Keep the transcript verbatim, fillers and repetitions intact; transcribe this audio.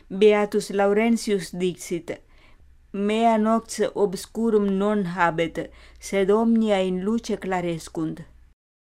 Beatus Laurentius dixit: Mea nox obscurum non habet, sed omnia in luce clarescunt.